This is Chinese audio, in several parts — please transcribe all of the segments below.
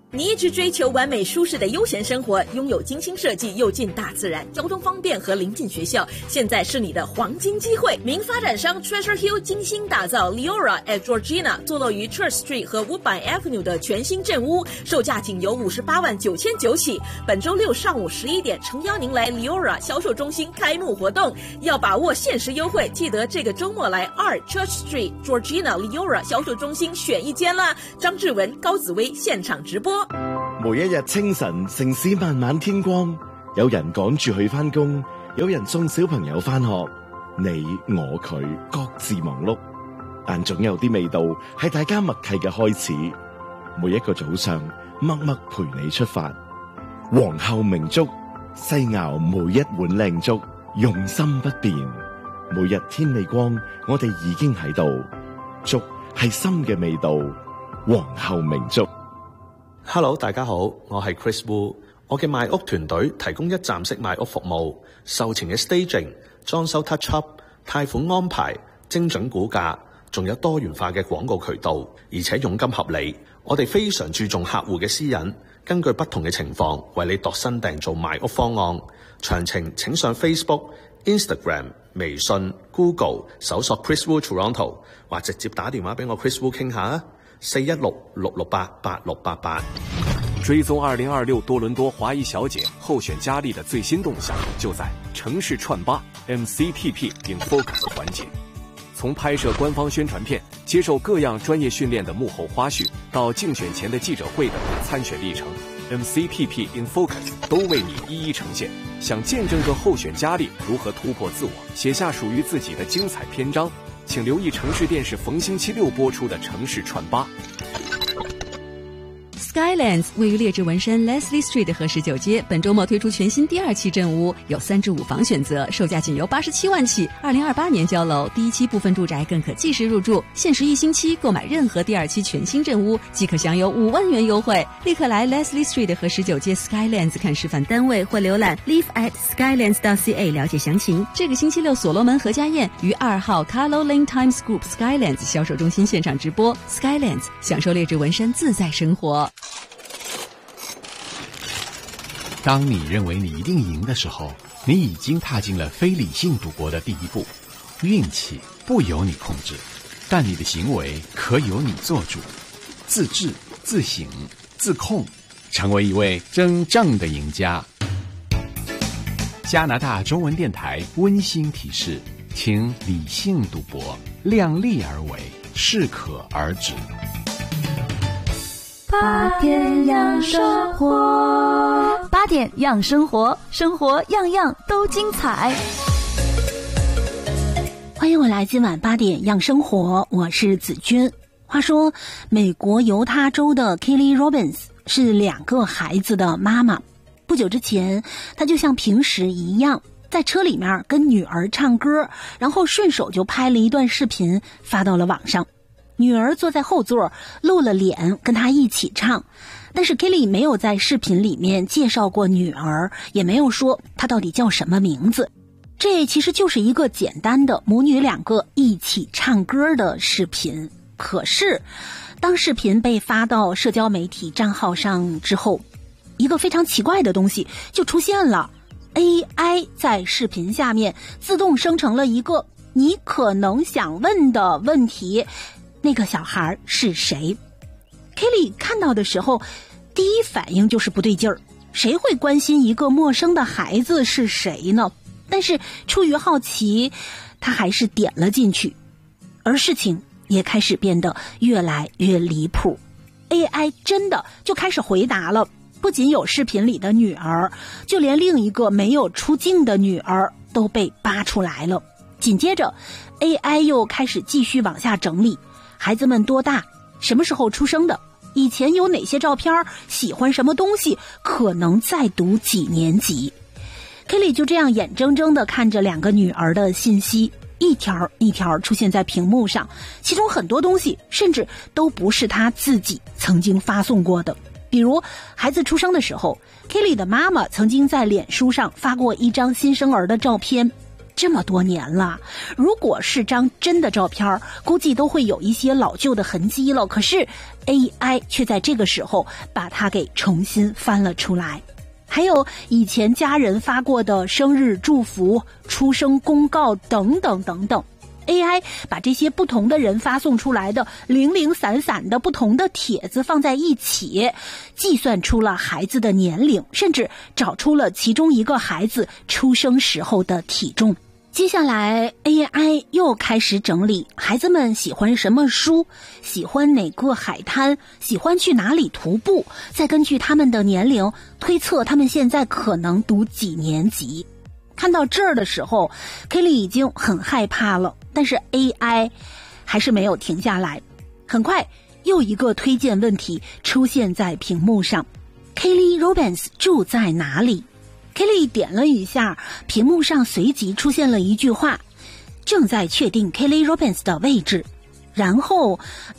你一直追求完美舒适的悠闲生活，拥有精心设计又近大自然，交通方便和临近学校，现在是你的黄金机会。名发展商 Treasure Hill 精心打造 Leora at Georgina， 坐落于 Church Street 和 Woodbine Avenue 的全新镇屋，售价仅由58.999万起。本周六上午11点，诚邀您来 Leora 销售中心开幕活动，要把握限时优惠，记得这个周末来2 Church Street Georgina Leora 销售中心选一间啦。张志文、高紫薇现场直播。 每一日清晨，城市慢慢天光，有人趕住去返工，有人送小朋友返學，你我佢各自忙碌，但總有啲味道係大家默契嘅開始。每一個早上，默默陪你出發。皇后明粥，細熬每一碗靚粥，用心不變。每日天未光，我哋已經喺度。粥係心嘅味道，皇后明粥。 Hello， 大家好，我係 Chris Wu。我嘅賣屋團隊提供一站式賣屋服務，售前嘅 staging、裝修 touch up、貸款安排、精準估價，仲有多元化嘅廣告渠道，而且佣金合理。我哋非常注重客戶嘅私隱，根據不同嘅情況為你度身訂造賣屋方案。詳情請上 Facebook、Instagram、微信、Google 搜索 Chris Wu Toronto， 或直接打電話俾我 Chris Wu 傾下啊，416-668-8688。 追踪2026多倫多華裔小姐候選佳麗的最新動向，就在城市串吧 MCTP in Focus 環節。從拍攝官方宣傳片、接受各樣專業訓練的幕後花絮，到競選前的記者會的參選歷程， MCTP in Focus 都為你一一呈現。想見證個候選佳麗如何突破自我，寫下屬於自己的精彩篇章，請留意城市電視逢星期六播出的城市串吧。 Skylands 位于劣质纹身 Leslie Street 和19街，本周末推出全新第2期镇屋，有3至5房选择，售价仅由87万起，2028年交楼，第1期部分住宅更可即时入住，限时1星期，购买任何第2期全新镇屋即可享有5万元优惠。立刻来 Leslie Street 和19街 Skylands 看示范单位或浏览 live@skylands.ca 了解详情。这个星期六所罗门何家宴于2号 Carlo Lane Times Group Skylands 销售中心现场直播。Skylands 享受劣质纹身自在生活。 当你认为你一定赢的时候，你已经踏进了非理性赌博的第一步。运气不由你控制，但你的行为可由你做主。自制、自省、自控，成为一位真正的赢家。加拿大中文电台温馨提示，请理性赌博，量力而为，适可而止。 8点养生活，8点养生活，生活样样都精彩。欢迎回来，今晚8点养生活，我是子君。话说，美国犹他州的 Kelly Robbins 是2个孩子的妈妈。不久之前，她就像平时一样，在车里面跟女儿唱歌，然后顺手就拍了一段视频发到了网上。女儿坐在后座，露了脸跟她一起唱，但是 Kelly 没有在视频里面介绍过女儿，也没有说她到底叫什么名字。这其实就是一个简单的母女2个一起唱歌的视频。可是当视频被发到社交媒体账号上之后，一个非常奇怪的东西就出现了。 AI 在视频下面自动生成了一个你可能想问的问题，那个小孩是谁？ Kelly 看到的时候，第一反应就是不对劲儿，谁会关心一个陌生的孩子是谁呢？但是出于好奇，他还是点了进去，而事情也开始变得越来越离谱。 AI 真的就开始回答了，不仅有视频里的女儿，就连另一个没有出镜的女儿都被扒出来了。紧接着 AI 又开始继续往下整理，孩子们多大，什么时候出生的，以前有哪些照片，喜欢什么东西，可能在读几年级。 Kelly 就这样眼睁睁地看着2个女儿的信息一条一条出现在屏幕上，其中很多东西甚至都不是她自己曾经发送过的。比如孩子出生的时候， Kelly 的妈妈曾经在脸书上发过一张新生儿的照片， 这么多年了，如果是张真的照片，估计都会有一些老旧的痕迹了。可是 AI 却在这个时候把它给重新翻了出来。还有以前家人发过的生日祝福、出生公告等等等等， AI 把这些不同的人发送出来的零零散散的不同的帖子放在一起，计算出了孩子的年龄，甚至找出了其中一个孩子出生时候的体重。接下来 AI 又开始整理孩子们喜欢什么书，喜欢哪个海滩，喜欢去哪里徒步，再根据他们的年龄推测他们现在可能读几年级。看到这儿的时候 Kelly 已经很害怕了，但是 AI 还是没有停下来。很快又一个推荐问题出现在屏幕上， Kelly Robbins 住在哪里？Kelly 点了一下，屏幕上随即出现了一句话：正在确定 Kelly Robbins 的位置。然后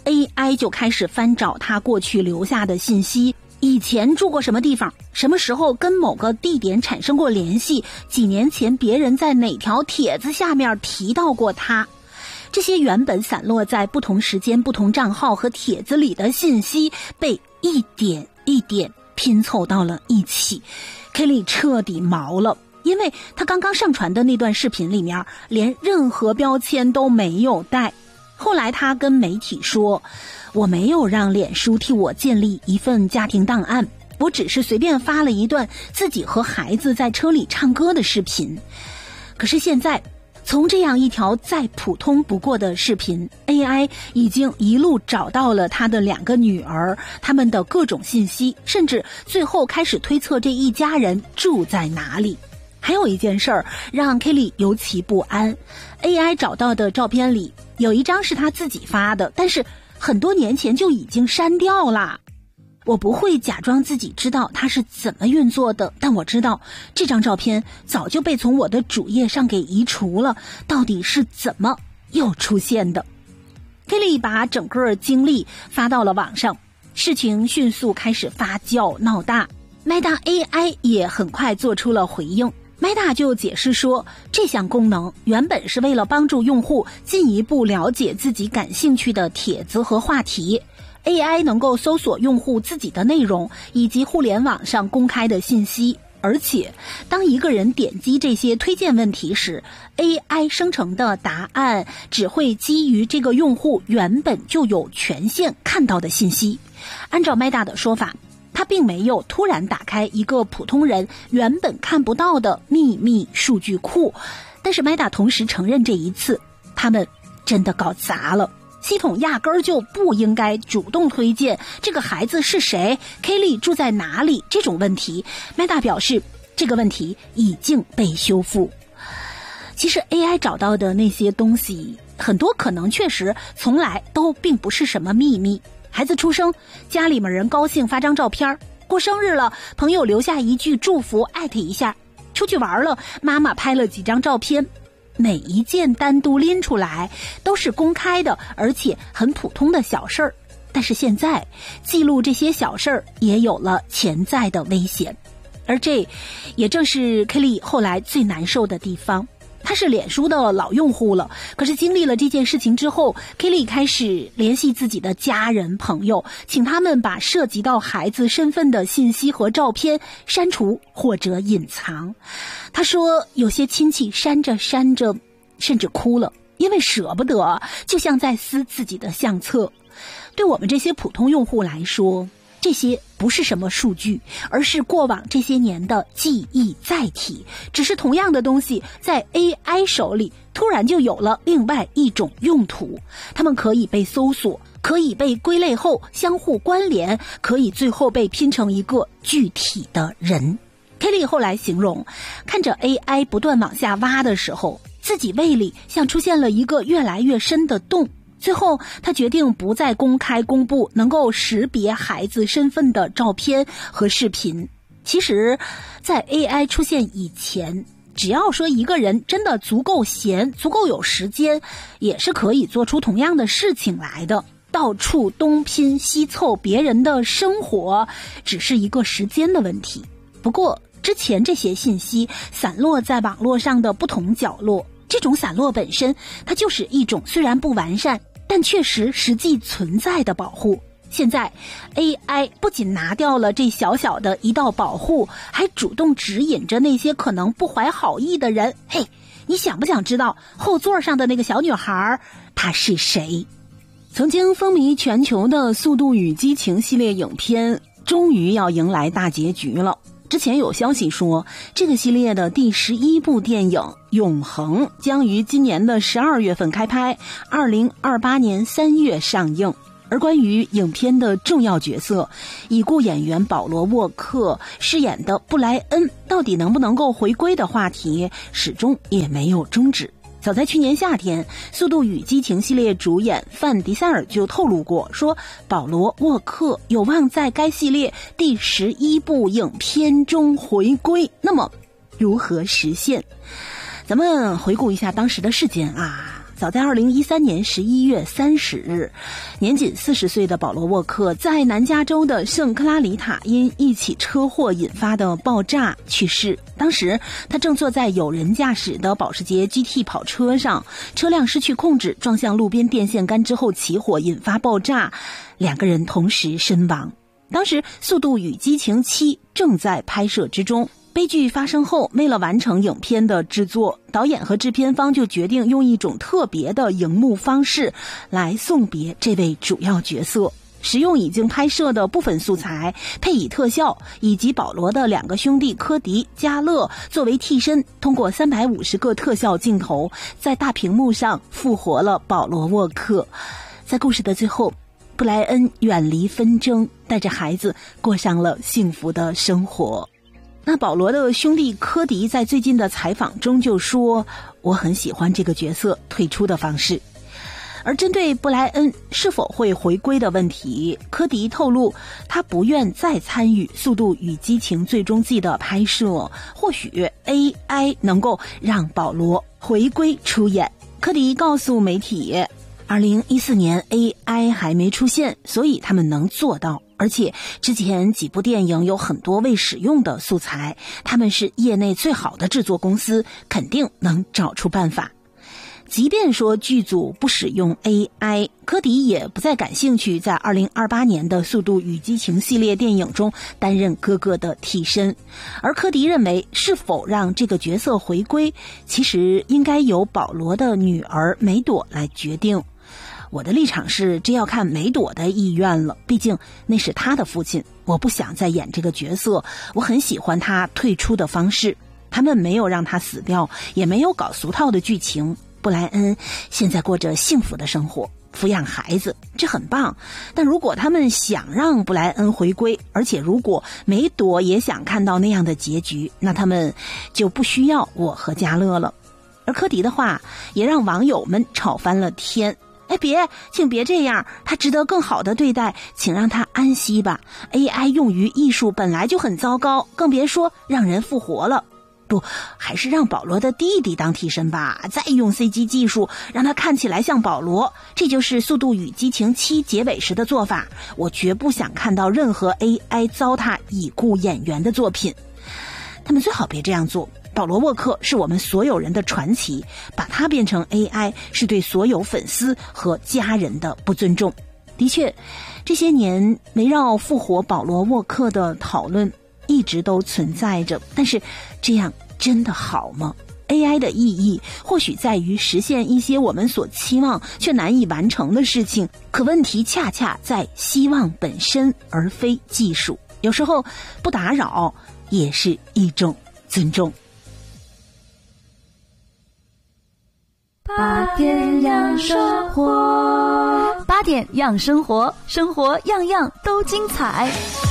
AI 就开始翻找他过去留下的信息，以前住过什么地方，什么时候跟某个地点产生过联系，几年前别人在哪条帖子下面提到过他。这些原本散落在不同时间、不同账号和帖子里的信息被一点一点拼凑到了一起。Kelly 彻底毛了，因为他刚刚上传的那段视频里面连任何标签都没有带。后来他跟媒体说，我没有让脸书替我建立一份家庭档案，我只是随便发了一段自己和孩子在车里唱歌的视频。可是现在从这样一条再普通不过的视频， AI 已经一路找到了他的2个女儿，他们的各种信息，甚至最后开始推测这一家人住在哪里。还有一件事儿让 Kelly 尤其不安， AI 找到的照片里有一张是他自己发的，但是很多年前就已经删掉了。我不会假装自己知道它是怎么运作的，但我知道这张照片早就被从我的主页上给移除了，到底是怎么又出现的。 Kelly 把整个经历发到了网上，事情迅速开始发酵闹大， Meta AI 也很快做出了回应。Meta 就解释说，这项功能原本是为了帮助用户进一步了解自己感兴趣的帖子和话题， AI 能够搜索用户自己的内容以及互联网上公开的信息，而且当一个人点击这些推荐问题时， AI 生成的答案只会基于这个用户原本就有权限看到的信息。按照 Meta 的说法，他并没有突然打开一个普通人原本看不到的秘密数据库，但是 Meta 同时承认这一次他们真的搞砸了，系统压根儿就不应该主动推荐这个孩子是谁， Kelly 住在哪里这种问题。 Meta 表示这个问题已经被修复。其实 AI 找到的那些东西很多可能确实从来都并不是什么秘密，孩子出生，家里面人高兴发张照片，过生日了，朋友留下一句祝福艾特一下，出去玩了，妈妈拍了几张照片，每一件单独拎出来都是公开的，而且很普通的小事儿。但是现在记录这些小事儿也有了潜在的危险，而这也正是 Kelly 后来最难受的地方。他是脸书的老用户了，可是经历了这件事情之后， Kelly 开始联系自己的家人朋友，请他们把涉及到孩子身份的信息和照片删除或者隐藏。他说有些亲戚删着删着甚至哭了，因为舍不得，就像在撕自己的相册。对我们这些普通用户来说，这些不是什么数据，而是过往这些年的记忆载体，只是同样的东西在 AI 手里突然就有了另外一种用途，它们可以被搜索，可以被归类后相互关联，可以最后被拼成一个具体的人。 Kelly 后来形容，看着 AI 不断往下挖的时候，自己胃里像出现了一个越来越深的洞。最后他决定不再公布能够识别孩子身份的照片和视频。其实在 AI 出现以前，只要说一个人真的足够闲，足够有时间，也是可以做出同样的事情来的。到处东拼西凑别人的生活，只是一个时间的问题。不过之前这些信息散落在网络上的不同角落， 这种散落本身，它就是一种虽然不完善，但确实实际存在的保护。现在 AI 不仅拿掉了这小小的一道保护，还主动指引着那些可能不怀好意的人。嘿，你想不想知道后座上的那个小女孩她是谁？曾经风靡全球的《速度与激情》系列影片终于要迎来大结局了。之前有消息说，这个系列的第11部电影《永恒》将于今年的12月份开拍，2028年3月上映。而关于影片的重要角色，已故演员保罗·沃克饰演的布莱恩到底能不能够回归的话题，始终也没有终止。早在去年夏天，《速度与激情》系列主演范·迪塞尔就透露过，说保罗·沃克有望在该系列第11部影片中回归。那么，如何实现？咱们回顾一下当时的事件啊。早在2013年11月30日，年仅40岁的保罗·沃克在南加州的圣克拉里塔因一起车祸引发的爆炸去世。当时他正坐在有人驾驶的保时捷 GT 跑车上，车辆失去控制撞向路边电线杆之后起火引发爆炸，2个人同时身亡。当时《速度与激情7》正在拍摄之中。悲剧发生后，为了完成影片的制作，导演和制片方就决定用一种特别的荧幕方式来送别这位主要角色，使用已经拍摄的部分素材，配以特效，以及保罗的2个兄弟科迪、加勒作为替身，通过350个特效镜头，在大屏幕上复活了保罗·沃克。在故事的最后，布莱恩远离纷争，带着孩子过上了幸福的生活。那保罗的兄弟科迪在最近的采访中就说，我很喜欢这个角色退出的方式。而针对布莱恩是否会回归的问题，科迪透露他不愿再参与《速度与激情》最终季的拍摄，或许 AI 能够让保罗回归出演。科迪告诉媒体，2014年 AI 还没出现，所以他们能做到。而且之前几部电影有很多未使用的素材，他们是业内最好的制作公司，肯定能找出办法。即便说剧组不使用 AI， 科迪也不再感兴趣在2028年的《速度与激情》系列电影中担任哥哥的替身。而科迪认为，是否让这个角色回归，其实应该由保罗的女儿梅朵来决定。我的立场是，这要看梅朵的意愿了，毕竟那是他的父亲，我不想再演这个角色，我很喜欢他退出的方式。他们没有让他死掉，也没有搞俗套的剧情。布莱恩现在过着幸福的生活，抚养孩子，这很棒。但如果他们想让布莱恩回归，而且如果梅朵也想看到那样的结局，那他们就不需要我和嘉乐了。而科迪的话也让网友们吵翻了天。请别这样，他值得更好的对待，请让他安息吧。AI 用于艺术本来就很糟糕，更别说让人复活了。不，还是让保罗的弟弟当替身吧，再用 CG 技术让他看起来像保罗，这就是《速度与激情7》结尾时的做法。我绝不想看到任何 AI 糟蹋已故演员的作品。他们最好别这样做。保罗·沃克是我们所有人的传奇，把他变成 AI 是对所有粉丝和家人的不尊重。的确，这些年围绕复活保罗·沃克的讨论一直都存在着，但是这样真的好吗？ AI 的意义或许在于实现一些我们所期望却难以完成的事情，可问题恰恰在希望本身，而非技术。有时候不打扰也是一种尊重。 8点养生活，8点养生活，生活样样都精彩。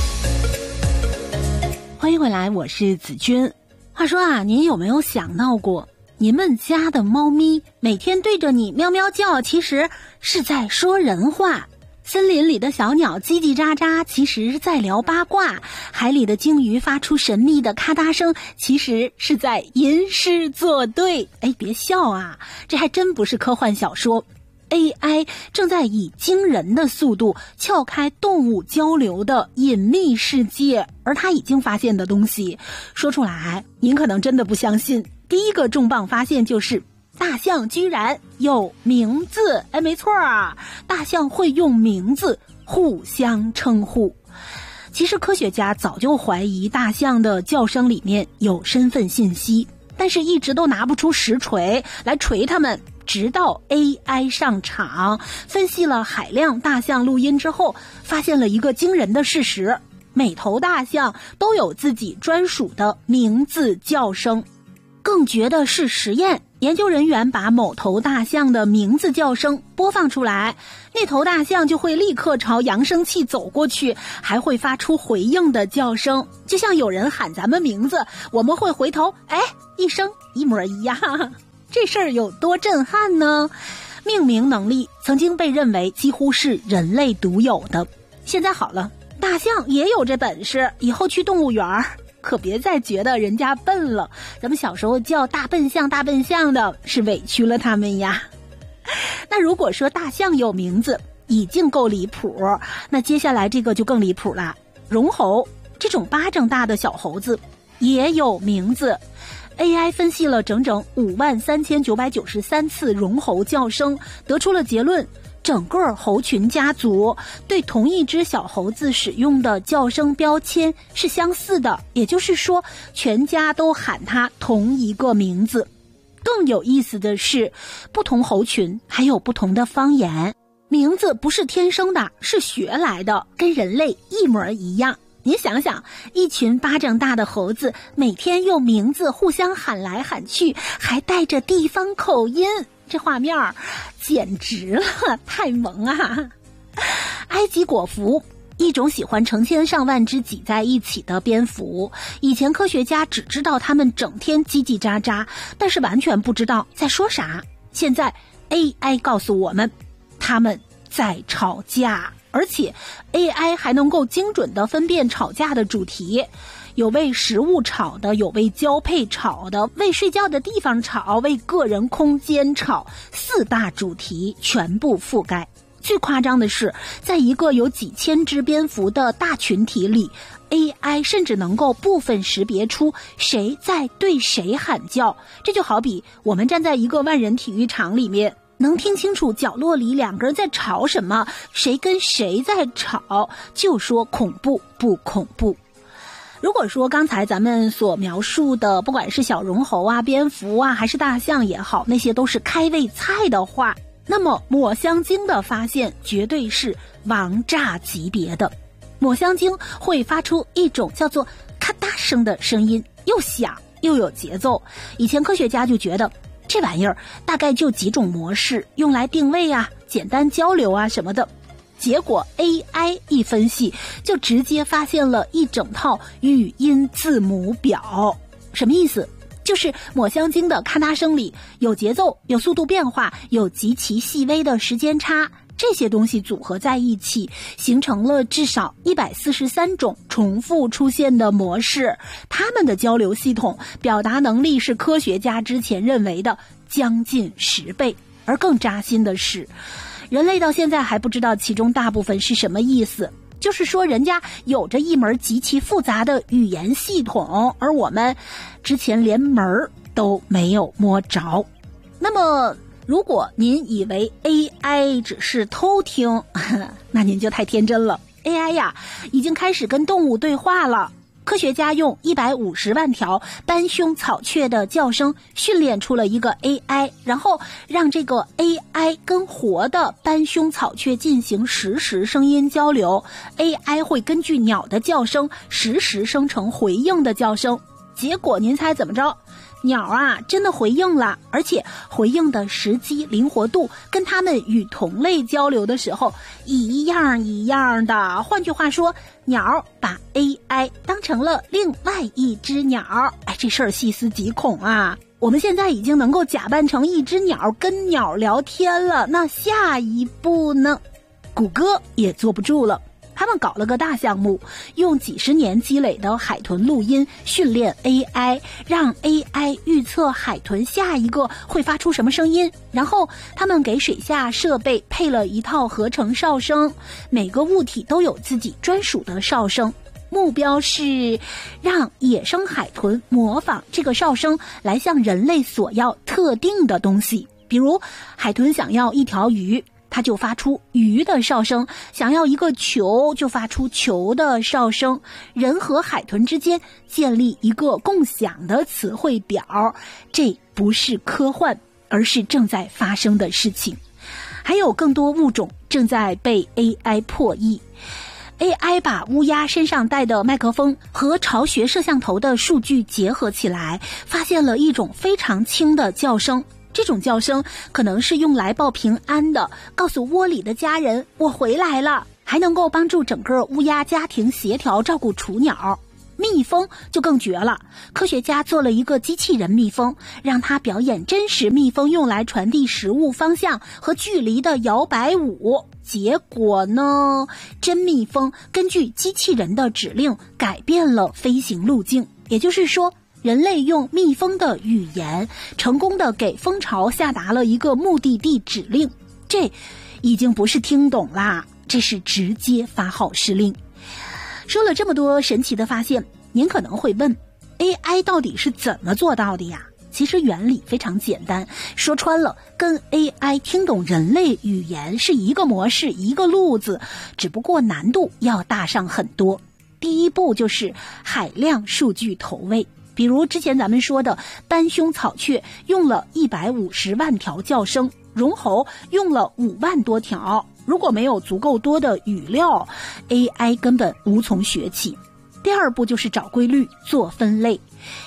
欢迎回来，我是子君。话说啊，您有没有想到过，您们家的猫咪每天对着你喵喵叫，其实是在说人话。森林里的小鸟叽叽喳喳，其实在聊八卦；海里的鲸鱼发出神秘的咔嗒声，其实是在吟诗作对。别笑啊，这还真不是科幻小说。AI 正在以惊人的速度撬开动物交流的隐秘世界，而它已经发现的东西，说出来您可能真的不相信。第一个重磅发现就是大象居然有名字。哎，没错啊，大象会用名字互相称呼。其实科学家早就怀疑大象的叫声里面有身份信息，但是一直都拿不出实锤来锤它们。直到 AI 上场分析了海量大象录音之后，发现了一个惊人的事实，每头大象都有自己专属的名字叫声。更绝的是实验，研究人员把某头大象的名字叫声播放出来，那头大象就会立刻朝扬声器走过去，还会发出回应的叫声，就像有人喊咱们名字，我们会回头，哎，一声一模一样。这事儿有多震撼呢？命名能力曾经被认为几乎是人类独有的，现在好了，大象也有这本事，以后去动物园可别再觉得人家笨了，咱们小时候叫大笨象大笨象的是委屈了他们呀。那如果说大象有名字已经够离谱，那接下来这个就更离谱了。绒猴这种巴掌大的小猴子也有名字。AI 分析了整整53993次绒猴叫声，得出了结论，整个猴群家族对同一只小猴子使用的叫声标签是相似的，也就是说全家都喊它同一个名字。更有意思的是，不同猴群还有不同的方言，名字不是天生的，是学来的，跟人类一模一样。您想想，一群巴掌大的猴子每天用名字互相喊来喊去，还带着地方口音，这画面简直了，太萌啊！埃及果蝠，一种喜欢成千上万只挤在一起的蝙蝠，以前科学家只知道它们整天叽叽喳喳，但是完全不知道在说啥。现在 AI 告诉我们，它们在吵架。而且 AI 还能够精准地分辨吵架的主题，有为食物吵的，有为交配吵的，为睡觉的地方吵，为个人空间吵，4大主题全部覆盖。最夸张的是，在一个有几千只蝙蝠的大群体里， AI 甚至能够部分识别出谁在对谁喊叫。这就好比我们站在一个万人体育场里面，能听清楚角落里2个人在吵什么，谁跟谁在吵，就说恐怖不恐怖。如果说刚才咱们所描述的，不管是小绒猴啊、蝙蝠啊，还是大象也好，那些都是开胃菜的话，那么抹香鲸的发现绝对是王炸级别的。抹香鲸会发出一种叫做咔嗒声的声音，又响又有节奏。以前科学家就觉得这玩意儿大概就几种模式，用来定位啊、简单交流啊什么的。结果 AI 一分析，就直接发现了一整套语音字母表。什么意思？就是抹香鲸的咔嗒声里有节奏、有速度变化、有极其细微的时间差，这些东西组合在一起，形成了至少143种重复出现的模式。它们的交流系统表达能力是科学家之前认为的将近10倍。而更扎心的是，人类到现在还不知道其中大部分是什么意思。就是说人家有着一门极其复杂的语言系统，而我们之前连门都没有摸着。那么如果您以为 AI 只是偷听，那您就太天真了。 AI 呀，已经开始跟动物对话了。科学家用150万条斑胸草雀的叫声训练出了一个 AI， 然后让这个 AI 跟活的斑胸草雀进行实时声音交流。 AI 会根据鸟的叫声实时生成回应的叫声。结果您猜怎么着？鸟啊真的回应了，而且回应的时机灵活度跟它们与同类交流的时候一样一样的。换句话说，鸟把 AI 当成了另外一只鸟。哎，这事儿细思极恐啊！我们现在已经能够假扮成一只鸟跟鸟聊天了，那下一步呢？谷歌也坐不住了。他们搞了个大项目，用几十年积累的海豚录音训练 AI， 让 AI 预测海豚下一个会发出什么声音。然后他们给水下设备配了一套合成哨声，每个物体都有自己专属的哨声。 目标是让野生海豚模仿这个哨声来向人类索要特定的东西。比如海豚想要一条鱼，它就发出鱼的哨声，想要一个球就发出球的哨声。人和海豚之间建立一个共享的词汇表，这不是科幻，而是正在发生的事情。还有更多物种正在被 AI 破译。AI 把乌鸦身上带的麦克风和巢穴摄像头的数据结合起来，发现了一种非常轻的叫声。这种叫声可能是用来报平安的，告诉窝里的家人我回来了，还能够帮助整个乌鸦家庭协调照顾雏鸟。蜜蜂就更绝了，科学家做了一个机器人蜜蜂，让它表演真实蜜蜂用来传递食物方向和距离的摇摆舞。结果呢，真蜜蜂根据机器人的指令改变了飞行路径，也就是说人类用蜜蜂的语言成功地给蜂巢下达了一个目的地指令。这已经不是听懂啦，这是直接发号施令。说了这么多神奇的发现，您可能会问 AI 到底是怎么做到的呀？其实原理非常简单，说穿了跟 AI 听懂人类语言是一个模式一个路子，只不过难度要大上很多。第一步就是海量数据投喂，比如之前咱们说的斑胸草雀用了150万条叫声，绒猴用了5万多条，如果没有足够多的语料， AI 根本无从学起。第二步就是找规律做分类。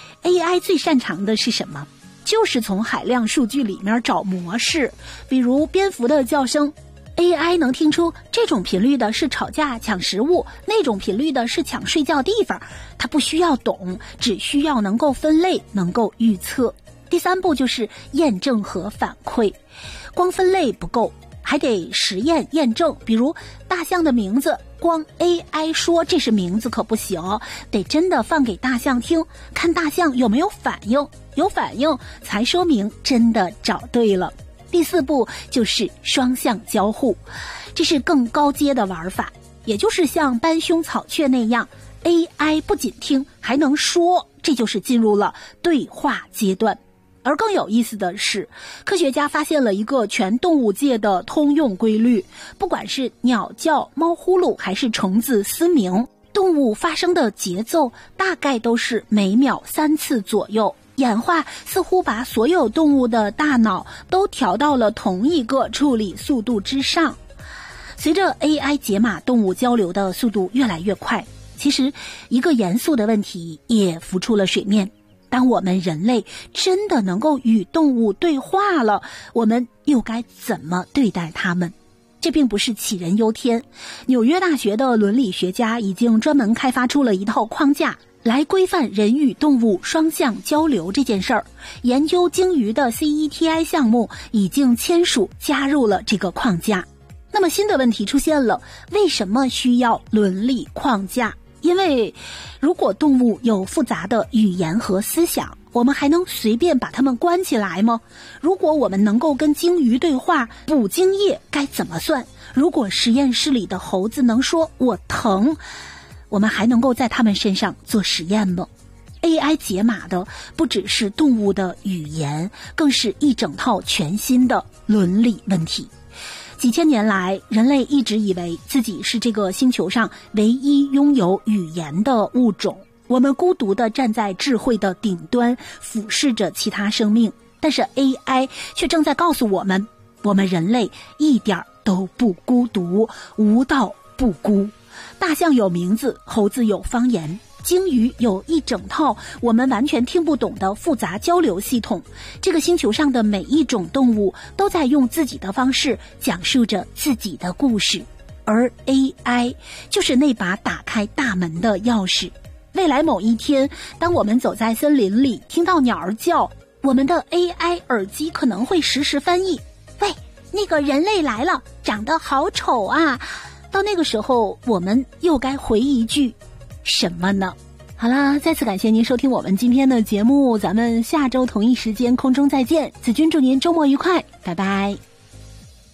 AI 最擅长的是什么？就是从海量数据里面找模式。比如蝙蝠的叫声， AI 能听出这种频率的是吵架抢食物，那种频率的是抢睡觉地方。它不需要懂，只需要能够分类，能够预测。第三步就是验证和反馈。光分类不够，还得实验验证。比如大象的名字，光 AI 说这是名字可不行，得真的放给大象听，看大象有没有反应，有反应才说明真的找对了。第四步就是双向交互，这是更高阶的玩法，也就是像斑胸草雀那样， AI 不仅听还能说，这就是进入了对话阶段。而更有意思的是，科学家发现了一个全动物界的通用规律，不管是鸟叫、猫呼噜还是虫子嘶鸣，动物发声的节奏大概都是每秒3次左右。演化似乎把所有动物的大脑都调到了同一个处理速度之上。随着 AI 解码动物交流的速度越来越快，其实一个严肃的问题也浮出了水面。当我们人类真的能够与动物对话了，我们又该怎么对待它们？这并不是杞人忧天。纽约大学的伦理学家已经专门开发出了一套框架，来规范人与动物双向交流这件事儿。研究鲸鱼的 CETI 项目已经签署加入了这个框架。那么新的问题出现了，为什么需要伦理框架？因为如果动物有复杂的语言和思想，我们还能随便把它们关起来吗？如果我们能够跟鲸鱼对话，捕鲸业该怎么算？如果实验室里的猴子能说我疼，我们还能够在它们身上做实验吗？ AI 解码的不只是动物的语言，更是一整套全新的伦理问题。几千年来，人类一直以为自己是这个星球上唯一拥有语言的物种，我们孤独地站在智慧的顶端，俯视着其他生命。但是 AI 却正在告诉我们，我们人类一点都不孤独，无道不孤。大象有名字，猴子有方言，鲸鱼有一整套我们完全听不懂的复杂交流系统。这个星球上的每一种动物都在用自己的方式讲述着自己的故事，而 AI 就是那把打开大门的钥匙。未来某一天，当我们走在森林里，听到鸟儿叫，我们的 AI 耳机可能会实时翻译，喂，那个人类来了，长得好丑啊。到那个时候，我们又该回一句什么呢？好啦，再次感谢您收听我们今天的节目，咱们下周同一时间空中再见。子君祝您周末愉快，拜拜。